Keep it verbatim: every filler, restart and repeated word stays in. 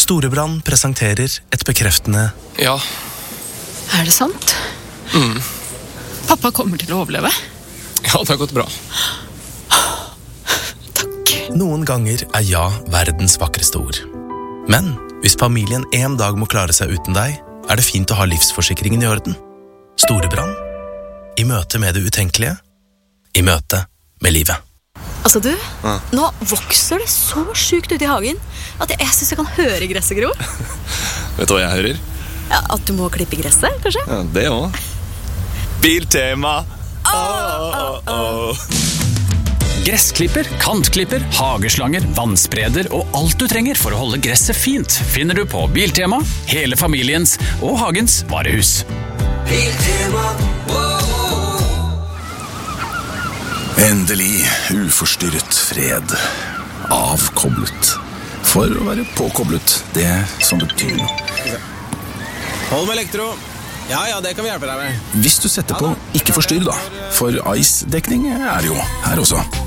Storebrand presenterer et bekreftende Ja. Er det sant? Mm. Pappa kommer til å overleve. Ja, det har gått bra. Takk. Noen ganger er ja verdens vakreste ord. Men hvis familien en dag må klare seg uten deg, er det fint å ha livsforsikringen i orden. Storebrand. I møte med det utenkelige. I møte med livet. Altså du, ja. Nå vokser det så sykt ute i hagen at jeg, jeg synes jeg kan høre gresset gro. Vet du hva jeg hører? Ja, at du må klippe gresset, kanskje? Ja, det også. Biltema. Oh, oh, oh. Gressklipper, kantklipper, hageslanger, vannspreder og alt du trenger for å holde gresset fint finner du på Biltema, hele familiens og hagens varehus. Biltema, Endelig uforstyrret fred. Avkoblet. For å være påkoblet, det som betyr noe. Hold med elektro. Ja, ja, det kan vi hjelpe deg med. Hvis du setter på ikke forstyrr da, for ice-dekning er det jo her også.